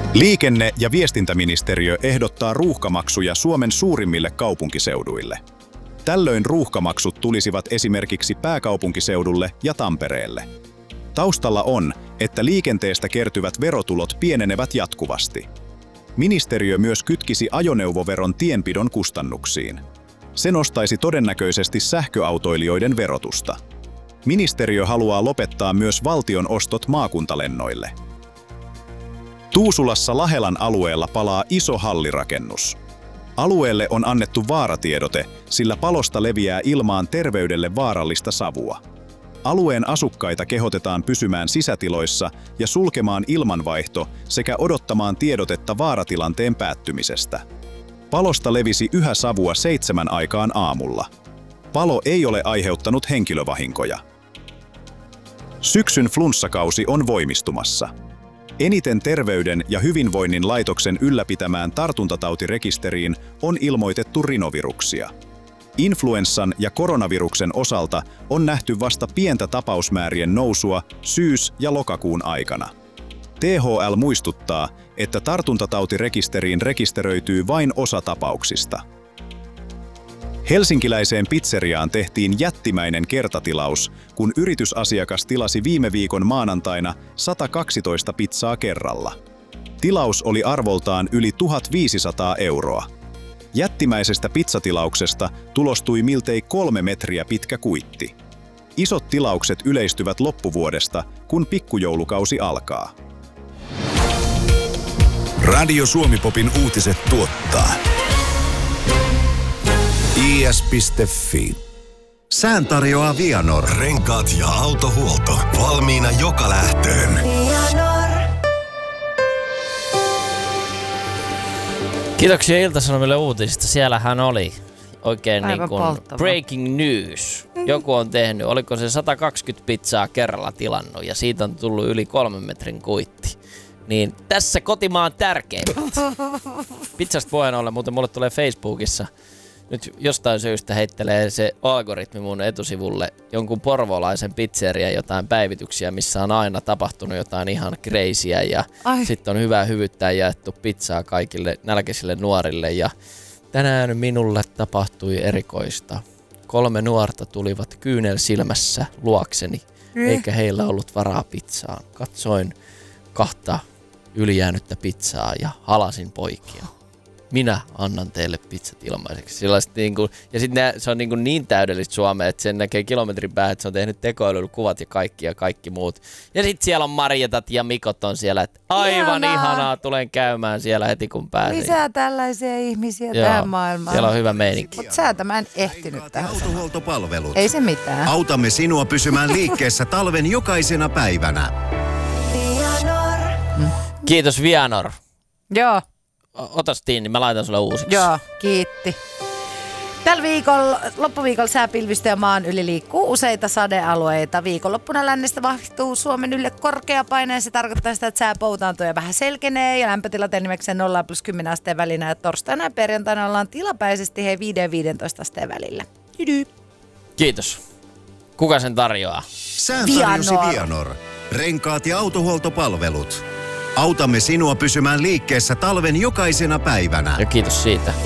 Liikenne- ja viestintäministeriö ehdottaa ruuhkamaksuja Suomen suurimmille kaupunkiseuduille. Tällöin ruuhkamaksut tulisivat esimerkiksi pääkaupunkiseudulle ja Tampereelle. Taustalla on, että liikenteestä kertyvät verotulot pienenevät jatkuvasti. Ministeriö myös kytkisi ajoneuvoveron tienpidon kustannuksiin. Se nostaisi todennäköisesti sähköautoilijoiden verotusta. Ministeriö haluaa lopettaa myös valtion ostot maakuntalennoille. Tuusulassa Lahelan alueella palaa iso hallirakennus. Alueelle on annettu vaaratiedote, sillä palosta leviää ilmaan terveydelle vaarallista savua. Alueen asukkaita kehotetaan pysymään sisätiloissa ja sulkemaan ilmanvaihto sekä odottamaan tiedotetta vaaratilanteen päättymisestä. Palosta levisi yhä savua 7 aikaan aamulla. Palo ei ole aiheuttanut henkilövahinkoja. Syksyn flunssakausi on voimistumassa. Eniten Terveyden ja hyvinvoinnin laitoksen ylläpitämään tartuntatautirekisteriin on ilmoitettu rinoviruksia. Influenssan ja koronaviruksen osalta on nähty vasta pientä tapausmäärien nousua syys- ja lokakuun aikana. THL muistuttaa, että tartuntatautirekisteriin rekisteröityy vain osa tapauksista. Helsinkiläiseen pizzeriaan tehtiin jättimäinen kertatilaus, kun yritysasiakas tilasi viime viikon maanantaina 112 pizzaa kerralla. Tilaus oli arvoltaan yli 1500 €. Jättimäisestä pizzatilauksesta tulostui miltei 3 metriä pitkä kuitti. Isot tilaukset yleistyvät loppuvuodesta, kun pikkujoulukausi alkaa. Radio Suomi-popin uutiset tuottaa is.fi. Sään tarjoaa Vianor. Renkaat ja autohuolto. Valmiina joka lähtöön. Vianor. Kiitoksia Ilta-Sanomille uutisista. Siellähän oli oikein aivan niin kuin polttava breaking news. Joku on tehnyt, oliko se 120 pizzaa kerralla tilannut ja siitä on tullut yli 3 metrin kuitti. Niin tässä kotimaan tärkeimmät. Pizzasta puheen ollen, muuten mulle tulee Facebookissa. Nyt jostain syystä heittelee se algoritmi mun etusivulle jonkun porvolaisen pizzerian jotain päivityksiä, missä on aina tapahtunut jotain ihan crazyä ja sitten on hyvää hyvyyttä jaettu pizzaa kaikille nälkäisille nuorille. Ja tänään minulle tapahtui erikoista. 3 nuorta tulivat kyynel silmässä luokseni, eikä heillä ollut varaa pizzaan. Katsoin 2 ylijäänyttä pizzaa ja halasin poikia. Minä annan teille pizzat ilmaiseksi. Niinku, ja sitten se on niin täydellistä Suomea, että sen näkee kilometrin päähän, että se on tehnyt tekoilulla kuvat ja kaikki muut. Ja sitten siellä on Marjatat ja Mikot on siellä, että aivan ihanaa, tulen käymään siellä heti kun pääsen. Lisää tällaisia ihmisiä tähän maailmaan. Siellä on hyvä meininki. Mutta säätä mä en ehtinyt tähän. Autohuoltopalvelut. Ei se mitään. Autamme sinua pysymään liikkeessä talven jokaisena päivänä. Kiitos Vianor. Joo. Otas niin mä laitan sulle uusiksi. Joo, kiitti. Tällä viikolla, loppuviikolla sääpilvistä ja maan yli liikkuu useita sadealueita. Viikonloppuna lännestä vahvistuu Suomen ylle korkeapaine. Se tarkoittaa sitä, että sää poutaantuu ja vähän selkenee ja lämpötilat enimmäkseen 0+10 asteen välinä. Ja torstaina ja perjantaina ollaan tilapäisesti 5-15 asteen välillä. Kiitos. Kuka sen tarjoaa? Sään tarjosi Vianor. Renkaat ja autohuoltopalvelut. Autamme sinua pysymään liikkeessä talven jokaisena päivänä. Ja kiitos siitä.